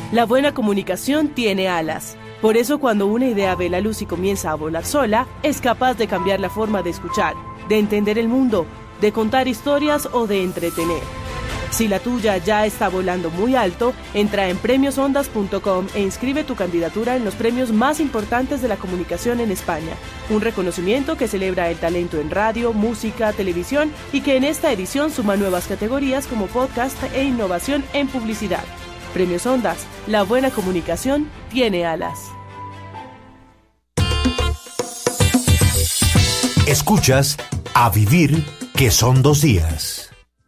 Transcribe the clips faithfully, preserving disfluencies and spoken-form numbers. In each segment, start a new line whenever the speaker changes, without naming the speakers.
La buena comunicación tiene alas. Por eso cuando una idea ve la luz y comienza a volar sola, es capaz de cambiar la forma de escuchar, de entender el mundo, de contar historias o de entretener. Si la tuya ya está volando muy alto, entra en premios ondas punto com e inscribe tu candidatura en los premios más importantes de la comunicación en España. Un reconocimiento que celebra el talento en radio, música, televisión y que en esta edición suma nuevas categorías como podcast e innovación en publicidad. Premios Ondas, la buena comunicación tiene alas.
Escuchas A Vivir, que son dos días.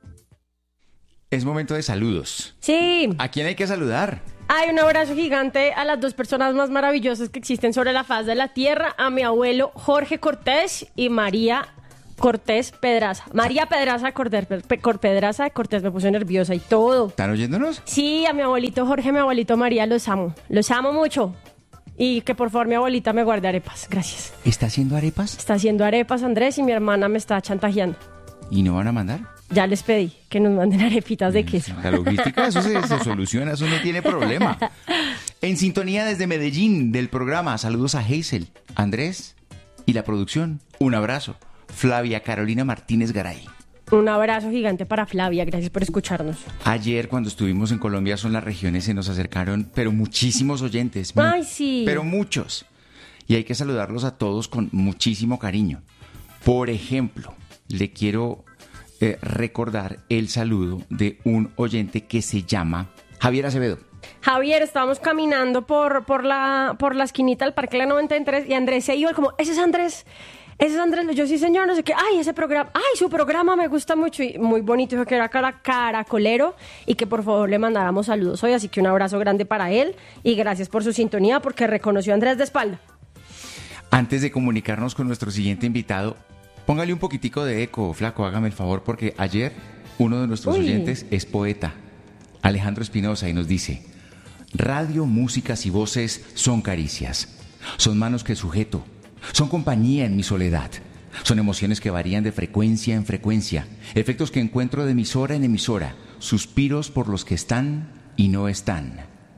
Es momento de saludos.
Sí.
¿A quién hay que saludar?
Hay un abrazo gigante a las dos personas más maravillosas que existen sobre la faz de la tierra, a mi abuelo Jorge Cortés y María Cortés Pedraza. María Pedraza Cortés, Pedraza Cortés, me puse nerviosa y todo.
¿Están oyéndonos?
Sí, a mi abuelito Jorge, a mi abuelito María, los amo. Los amo mucho. Y que por favor mi abuelita me guarde arepas. Gracias.
¿Está haciendo arepas?
Está haciendo arepas, Andrés, y mi hermana me está chantajeando.
¿Y no van a mandar?
Ya les pedí que nos manden arepitas de queso.
La logística, eso se, se soluciona, eso no tiene problema. En sintonía desde Medellín del programa, saludos a Hazel, Andrés y la producción. Un abrazo. Flavia Carolina Martínez Garay.
Un abrazo gigante para Flavia, gracias por escucharnos.
Ayer cuando estuvimos en Colombia son las regiones, se nos acercaron, pero muchísimos oyentes.
Ay,
mu-
sí.
Pero muchos. Y hay que saludarlos a todos con muchísimo cariño. Por ejemplo, le quiero eh, recordar el saludo de un oyente que se llama Javier Acevedo.
Javier, estábamos caminando por, por, la, por la esquinita del Parque La noventa y tres y Andrés se iba como, ese es Andrés, ese es Andrés. Yo sí, señor, no sé qué. Ay, ese programa, ay, su programa me gusta mucho y muy bonito. Dijo que era cara, caracolero y que por favor le mandáramos saludos hoy. Así que un abrazo grande para él y gracias por su sintonía porque reconoció a Andrés de espalda.
Antes de comunicarnos con nuestro siguiente invitado, póngale un poquitico de eco, flaco, hágame el favor, porque ayer uno de nuestros
Uy.
oyentes es poeta, Alejandro Espinosa, y nos dice: radio, músicas y voces son caricias, son manos que sujeto, son compañía en mi soledad, son emociones que varían de frecuencia en frecuencia, efectos que encuentro de emisora en emisora, suspiros por los que están y no están.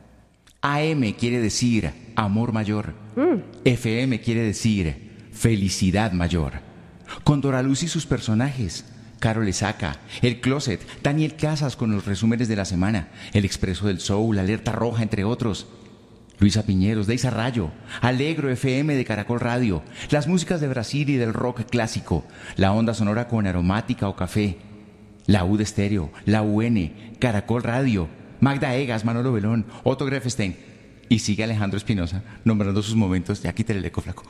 A M quiere decir amor mayor, mm. F M quiere decir felicidad mayor. Con Doraluz y sus personajes, Carol Lesaca, El Closet, Daniel Casas con los resúmenes de la semana, El Expreso del Soul, Alerta Roja, entre otros. Luisa Piñeros, Deisa Rayo, Alegro F M de Caracol Radio, las músicas de Brasil y del rock clásico, la onda sonora con aromática o café, la U de Estéreo, la U N, Caracol Radio, Magda Egas, Manolo Belón, Otto Grefstein. Y sigue Alejandro Espinosa nombrando sus momentos. Ya quítale el eco, flaco.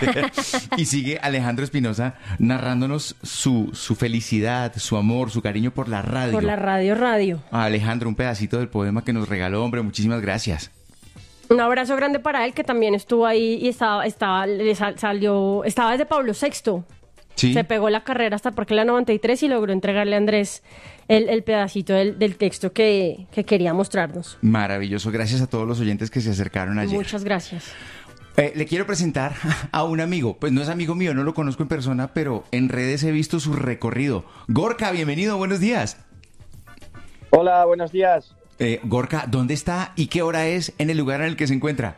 Y sigue Alejandro Espinosa narrándonos su, su felicidad, su amor, su cariño por la radio.
Por la radio, radio.
A Alejandro, un pedacito del poema que nos regaló, hombre. Muchísimas gracias.
Un abrazo grande para él que también estuvo ahí y estaba, estaba, le sal- salió, estaba desde Pablo sexto.
Sí.
Se pegó la carrera hasta el Parque La noventa y tres y logró entregarle a Andrés el, el pedacito del, del texto que, que quería mostrarnos.
Maravilloso. Gracias a todos los oyentes que se acercaron ayer.
Muchas gracias.
Eh, le quiero presentar a un amigo. Pues no es amigo mío, no lo conozco en persona, pero en redes he visto su recorrido. Gorka, bienvenido, buenos días.
Hola, buenos días.
Eh, Gorka, ¿dónde está y qué hora es en el lugar en el que se encuentra?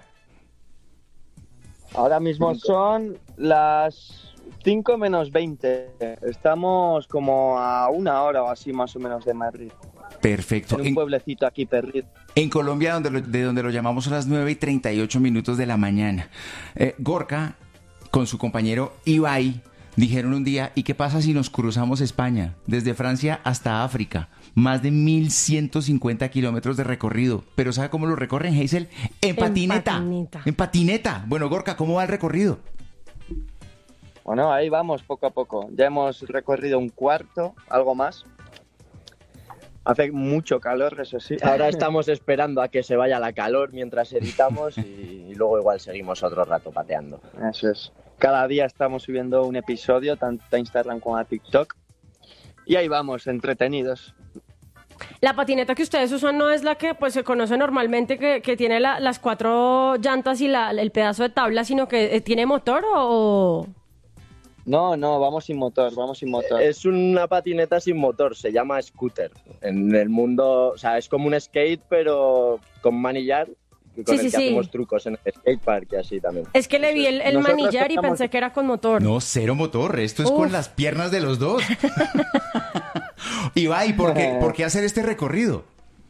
Ahora mismo son las cinco menos veinte. Estamos como a una hora o así más o menos de Madrid.
Perfecto.
En un
En,
pueblecito aquí perdido.
en Colombia, donde lo- de donde lo llamamos a las nueve y treinta y ocho minutos de la mañana. Eh, Gorka, con su compañero Ibai, dijeron un día, ¿y qué pasa si nos cruzamos España? Desde Francia hasta África. Más de mil ciento cincuenta kilómetros de recorrido. Pero ¿sabe cómo lo recorren, Hazel? En
En
patineta.
patineta.
En patineta. Bueno, Gorka, ¿cómo va el recorrido?
Bueno, ahí vamos poco a poco. Ya hemos recorrido un cuarto, algo más. Hace mucho calor, eso sí.
Ahora estamos esperando a que se vaya la calor mientras editamos y, y luego igual seguimos otro rato pateando.
Eso es. Cada día estamos subiendo un episodio, tanto a Instagram como a TikTok. Y ahí vamos, entretenidos.
La patineta que ustedes usan no es la que pues se conoce normalmente, que, que tiene la- las cuatro llantas y la, el pedazo de tabla, sino que eh, tiene motor o...
No, no, vamos sin motor, vamos sin motor.
Es una patineta sin motor, se llama scooter. En el mundo, o sea, es como un skate, pero con manillar, con
Sí,
el
sí,
que
sí.
hacemos trucos en el skatepark y así también.
Es que le vi el, el
Nosotros
manillar y
tocamos-
pensé que era con motor.
No, cero motor, esto es
Uf.
con las piernas de los dos. Ibai, ¿por qué, ¿por qué hacer este recorrido?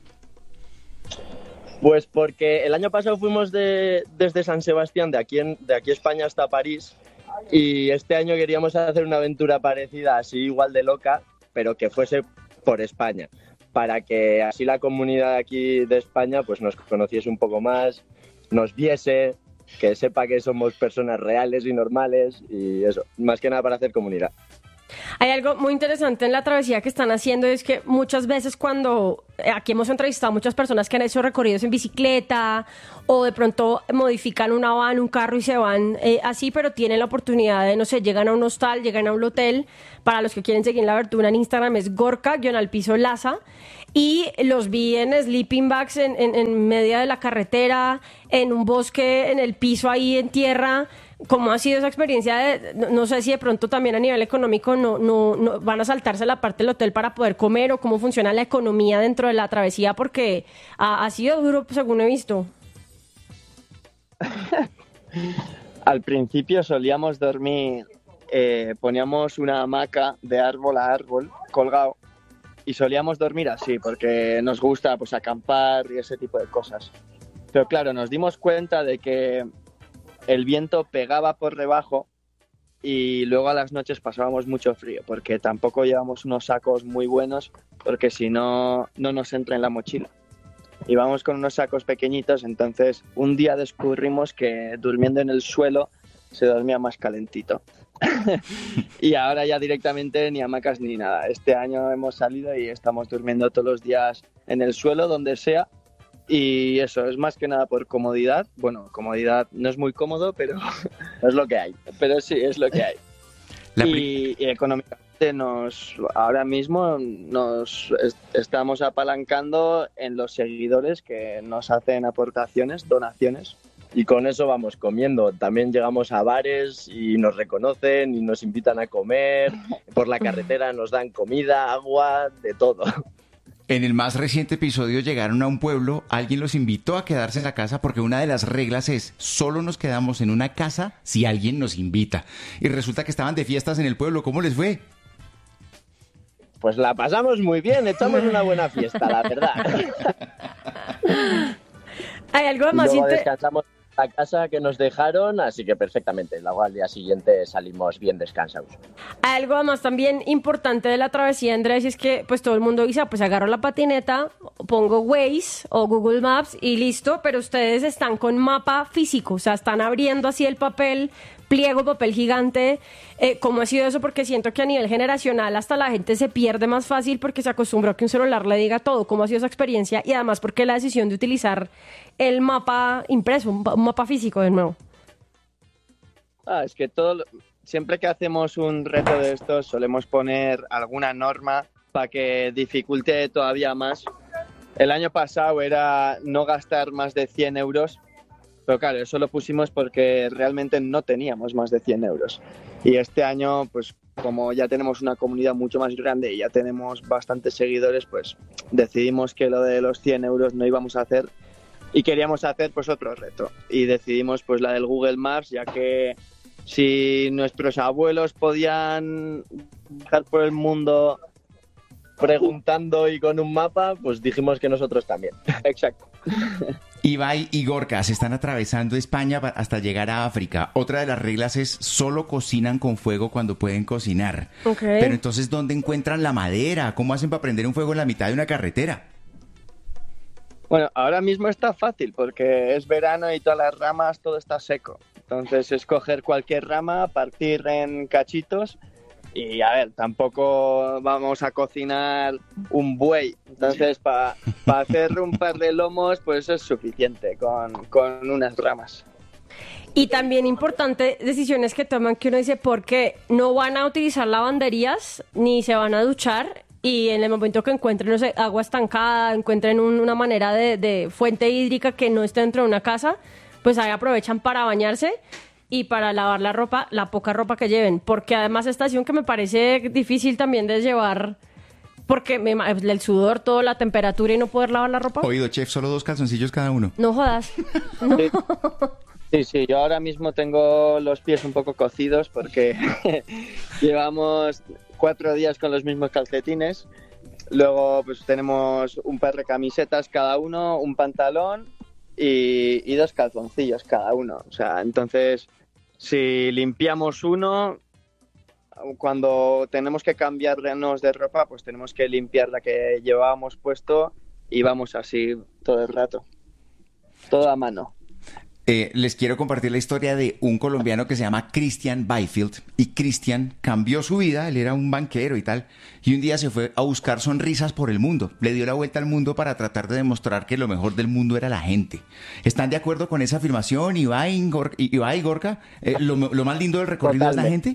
Pues porque el año pasado fuimos de, desde San Sebastián, de aquí, en, de aquí España hasta París, y este año queríamos hacer una aventura parecida, así igual de loca, pero que fuese por España, para que así la comunidad aquí de España pues nos conociese un poco más, nos viese, que sepa que somos personas reales y normales, y eso, más que nada para hacer comunidad.
Hay algo muy interesante en la travesía que están haciendo, es que muchas veces cuando eh, aquí hemos entrevistado a muchas personas que han hecho recorridos en bicicleta o de pronto modifican una van, un carro y se van eh, así, pero tienen la oportunidad de, no sé, llegan a un hostal, llegan a un hotel. Para los que quieren seguir la abertura en Instagram es Gorka, guión al piso Laza, y los vi en sleeping bags en, en, en medio de la carretera, en un bosque, en el piso ahí en tierra. ¿Cómo ha sido esa experiencia? De, no, no sé si de pronto también a nivel económico no, no, no van a saltarse la parte del hotel para poder comer, o cómo funciona la economía dentro de la travesía, porque ha, ha sido duro según he visto.
Al principio solíamos dormir, eh, poníamos una hamaca de árbol a árbol colgado y solíamos dormir así porque nos gusta pues acampar y ese tipo de cosas. Pero claro, nos dimos cuenta de que el viento pegaba por debajo y luego a las noches pasábamos mucho frío porque tampoco llevamos unos sacos muy buenos porque si no, no nos entra en la mochila. Íbamos con unos sacos pequeñitos, entonces un día descubrimos que durmiendo en el suelo se dormía más calentito. Y ahora ya directamente ni hamacas ni nada. Este año hemos salido y estamos durmiendo todos los días en el suelo, donde sea. Y eso, es más que nada por comodidad. Bueno, comodidad no es muy cómodo, pero
Es lo que hay.
pero sí, es lo que hay.
La pri-
Y, y económicamente nos, ahora mismo nos est- estamos apalancando en los seguidores que nos hacen aportaciones, donaciones.
Y con eso vamos comiendo. También llegamos a bares y nos reconocen y nos invitan a comer. Por la carretera nos dan comida, agua, de todo.
En el más reciente episodio llegaron a un pueblo, alguien los invitó a quedarse en la casa porque una de las reglas es solo nos quedamos en una casa si alguien nos invita. Y resulta que estaban de fiestas en el pueblo. ¿Cómo les fue?
Pues la pasamos muy bien, echamos una buena fiesta, la verdad.
Hay algo
Y
más
luego
inte-
descansamos en la casa que nos dejaron, así que perfectamente. Luego al día siguiente salimos bien descansados.
Hay algo más también importante de la travesía, Andrés, y es que pues todo el mundo dice, ah, pues agarro la patineta, pongo Waze o Google Maps y listo, pero ustedes están con mapa físico, o sea, están abriendo así el papel, pliego, papel gigante. Eh, ¿Cómo ha sido eso? Porque siento que a nivel generacional hasta la gente se pierde más fácil porque se acostumbró a que un celular le diga todo. ¿Cómo ha sido esa experiencia? Y además, ¿por qué la decisión de utilizar el mapa impreso, un, un mapa físico de nuevo?
Ah, es que todo, lo- siempre que hacemos un reto de estos solemos poner alguna norma para que dificulte todavía más. El año pasado era no gastar más de cien euros, pero claro, eso lo pusimos porque realmente no teníamos más de cien euros. Y este año, pues como ya tenemos una comunidad mucho más grande y ya tenemos bastantes seguidores, pues decidimos que lo de los cien euros no íbamos a hacer y queríamos hacer pues otro reto. Y decidimos pues la del Google Maps, ya que si nuestros abuelos podían viajar por el mundo
Preguntando y con un mapa, pues dijimos que nosotros también.
exacto.
Ibai y Gorka se están atravesando España pa- hasta llegar a África. Otra de las reglas es solo cocinan con fuego cuando pueden cocinar.
Ok.
Pero entonces, ¿dónde encuentran la madera? ¿Cómo hacen para prender un fuego en la mitad de una carretera?
Bueno, ahora mismo está fácil porque es verano y todas las ramas, todo está seco. Entonces es coger cualquier rama, partir en cachitos y a ver, tampoco vamos a cocinar un buey. Entonces para hacer un par de lomos pues eso es suficiente con, con unas ramas.
Y también importante, decisiones que toman que uno dice, porque no van a utilizar lavanderías ni se van a duchar, y en el momento que encuentren, no sé, agua estancada, encuentren un- una manera de, de fuente hídrica que no esté dentro de una casa, pues ahí aprovechan para bañarse. y para lavar la ropa, la poca ropa que lleven, porque además estación que me parece difícil también de llevar, porque me, el sudor, toda la temperatura y no poder lavar la ropa.
Oído, chef, solo dos calzoncillos cada uno.
No jodas. No.
Sí. Sí, sí, yo ahora mismo tengo los pies un poco cocidos porque llevamos cuatro días con los mismos calcetines. Luego pues tenemos un par de camisetas cada uno, un pantalón y, y dos calzoncillos cada uno. O sea, entonces, si limpiamos uno, cuando tenemos que cambiarnos de ropa, pues tenemos que limpiar la que llevábamos puesto y vamos así todo el rato. Todo a mano.
Eh, les quiero compartir la historia de un colombiano que se llama Christian Byfield. Y Christian cambió su vida, él era un banquero y tal, y un día se fue a buscar sonrisas por el mundo. Le dio la vuelta al mundo para tratar de demostrar que lo mejor del mundo era la gente. ¿Están de acuerdo con esa afirmación, Ibai y Gorka? Ibai, Gorka? Eh, lo, ¿Lo más lindo del recorrido es la gente?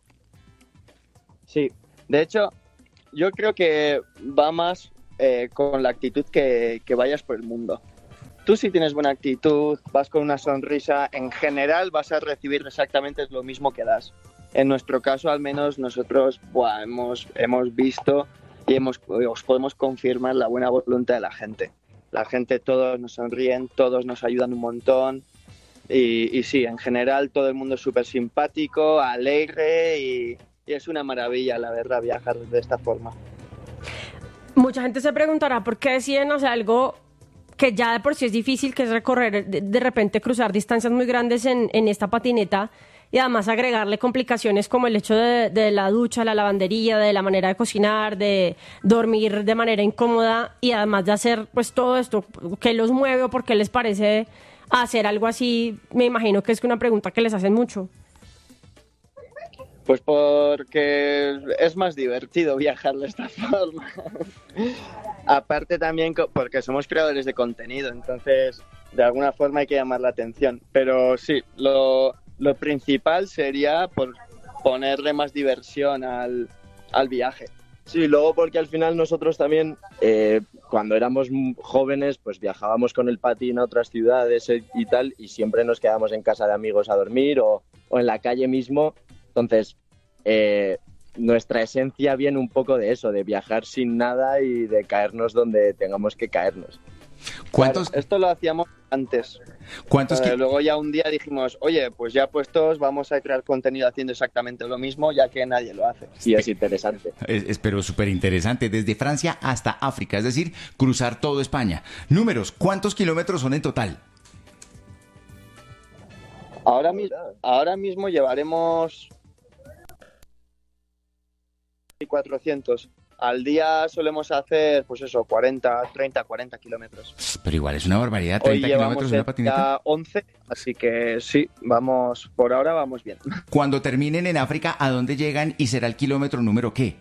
Sí, de hecho, yo creo que va más eh, con la actitud que, que vayas por el mundo. Tú si tienes buena actitud, vas con una sonrisa, en general vas a recibir exactamente lo mismo que das. En nuestro caso, al menos, nosotros buah, hemos, hemos visto y hemos, os podemos confirmar la buena voluntad de la gente. La gente, todos nos sonríen, todos nos ayudan un montón. Y, y sí, en general todo el mundo es súper simpático, alegre y, y es una maravilla, la verdad, viajar de esta forma.
Mucha gente se preguntará por qué deciden, o sea, algo que ya de por sí es difícil, que es recorrer, de, de repente cruzar distancias muy grandes en, en esta patineta y además agregarle complicaciones como el hecho de, de la ducha, la lavandería, de la manera de cocinar, de dormir de manera incómoda y además de hacer pues todo esto. ¿Qué los mueve o por qué les parece hacer algo así? Me imagino que es una pregunta que les hacen mucho.
Pues porque es más divertido viajar de esta forma. Aparte también porque somos creadores de contenido, entonces de alguna forma hay que llamar la atención. Pero sí, lo, lo principal sería por ponerle más diversión al, al viaje.
Sí, luego porque al final nosotros también, eh, cuando éramos jóvenes, pues viajábamos con el patín a otras ciudades y tal, y siempre nos quedábamos en casa de amigos a dormir o, o en la calle mismo. Entonces, eh, nuestra esencia viene un poco de eso, de viajar sin nada y de caernos donde tengamos que caernos.
¿Cuántos?
Claro, esto lo hacíamos antes.
¿Cuántos?
Eh, luego ya un día dijimos, oye, pues ya puestos, vamos a crear contenido haciendo exactamente lo mismo, ya que nadie lo hace.
Y es interesante.
Es, es pero súper interesante, desde Francia hasta África, es decir, cruzar todo España. Números, ¿cuántos kilómetros son en total?
Ahora, mi- ahora mismo llevaremos cuatrocientos. Al día solemos hacer, pues eso, cuarenta, treinta, cuarenta kilómetros.
Pero igual es una barbaridad,
Hoy
treinta
llevamos
kilómetros de una patineta.
ya once, así que sí, vamos, por ahora vamos bien.
Cuando terminen en África, ¿a dónde llegan y será el kilómetro número qué?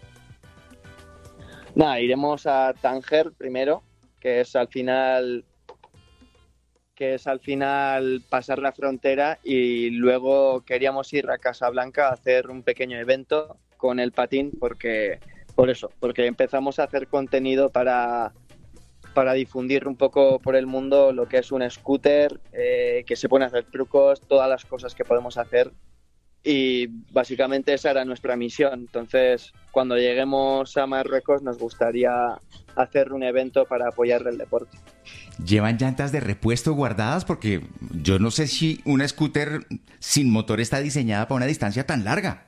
Nada, iremos a Tánger primero, que es al final que es al final pasar la frontera, y luego queríamos ir a Casablanca a hacer un pequeño evento con el patín, porque por eso, porque empezamos a hacer contenido para, para difundir un poco por el mundo lo que es un scooter, eh, que se pueden hacer trucos, todas las cosas que podemos hacer, y básicamente esa era nuestra misión. Entonces, cuando lleguemos a Marruecos nos gustaría hacer un evento para apoyar el deporte.
¿Llevan llantas de repuesto guardadas? Porque yo no sé si una scooter sin motor está diseñada para una distancia tan larga.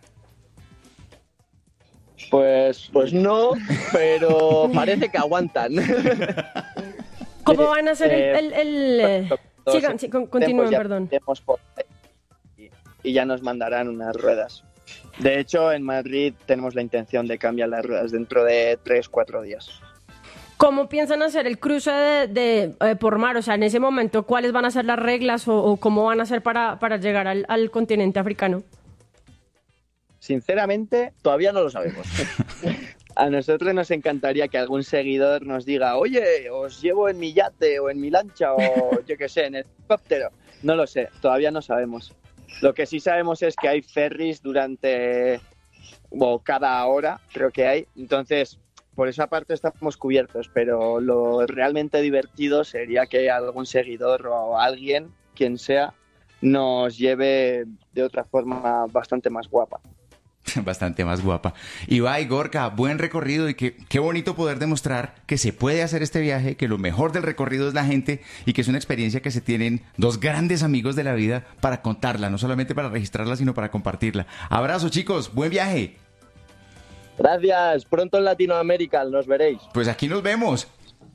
Pues,
Pues no, pero parece que aguantan.
¿Cómo van a hacer el...?
Eh,
el, el, eh, sigan, sí, con- continúen,
ya
perdón.
iremos por ahí y, y ya nos mandarán unas ruedas. De hecho, en Madrid tenemos la intención de cambiar las ruedas dentro de tres, cuatro días.
¿Cómo piensan hacer el cruce de, de, eh, por mar? O sea, en ese momento, ¿cuáles van a ser las reglas o, o cómo van a hacer para, para llegar al, al continente africano?
Sinceramente,
Todavía no lo sabemos.
a nosotros nos encantaría que algún seguidor nos diga, oye, os llevo en mi yate o en mi lancha o yo qué sé, en el helicóptero. No lo sé, todavía no sabemos. Lo que sí sabemos es que hay ferries durante, o cada hora, creo que hay. Entonces, por esa parte estamos cubiertos, pero lo realmente divertido sería que algún seguidor o alguien, quien sea, nos lleve de otra forma bastante más guapa.
Bastante más guapa. Ibai, Gorka, buen recorrido y que, qué bonito poder demostrar que se puede hacer este viaje, que lo mejor del recorrido es la gente y que es una experiencia que se tienen dos grandes amigos de la vida para contarla, no solamente para registrarla, sino para compartirla. Abrazo, chicos, buen viaje.
Gracias, pronto en Latinoamérica, nos veréis.
Pues aquí nos vemos.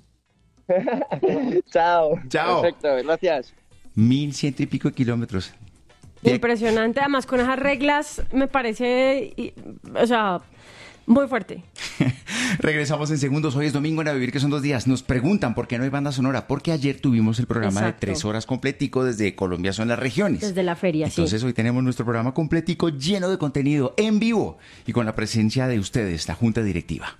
Chao.
Chao.
Perfecto, gracias.
Mil ciento y pico de kilómetros.
Impresionante, además con esas reglas me parece, y- o sea, muy fuerte.
Regresamos en segundos. Hoy es domingo en A Vivir, que son dos días. Nos preguntan por qué no hay banda sonora. Porque ayer tuvimos el programa
Exacto.
de tres horas completico desde Colombia son las regiones.
Desde la feria,
Entonces
sí.
hoy tenemos nuestro programa completico lleno de contenido en vivo y con la presencia de ustedes, la Junta Directiva.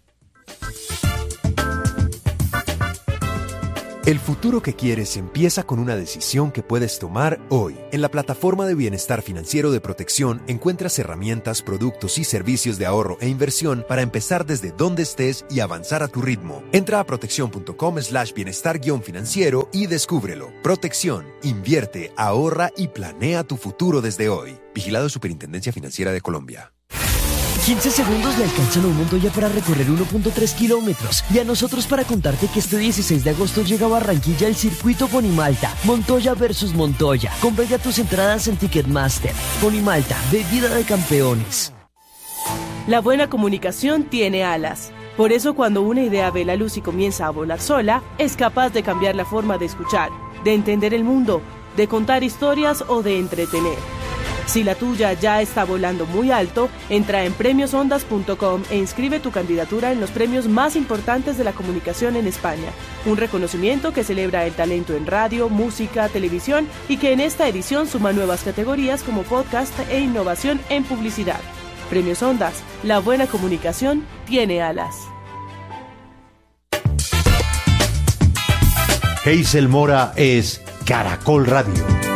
El futuro que quieres empieza con una decisión que puedes tomar hoy. En la plataforma de bienestar financiero de Protección encuentras herramientas, productos y servicios de ahorro e inversión para empezar desde donde estés y avanzar a tu ritmo. Entra a protección.com slash bienestar guión financiero y descúbrelo. Protección, invierte, ahorra y planea tu futuro desde hoy. Vigilado Superintendencia Financiera de Colombia.
quince segundos le alcanzan a un Montoya para recorrer uno punto tres kilómetros y a nosotros para contarte que este dieciséis de agosto llega a Barranquilla el circuito Ponimalta, Montoya versus Montoya. Compra ya tus entradas en Ticketmaster. Ponimalta, bebida de campeones.
La buena comunicación tiene alas. Por eso cuando una idea ve la luz y comienza a volar sola, es capaz de cambiar la forma de escuchar, de entender el mundo, de contar historias o de entretener. Si la tuya ya está volando muy alto, entra en premios ondas punto com e inscribe tu candidatura en los premios más importantes de la comunicación en España. Un reconocimiento que celebra el talento en radio, música, televisión y que en esta edición suma nuevas categorías como podcast e innovación en publicidad. Premios Ondas, la buena comunicación tiene alas.
Hazel Mora es Caracol Radio.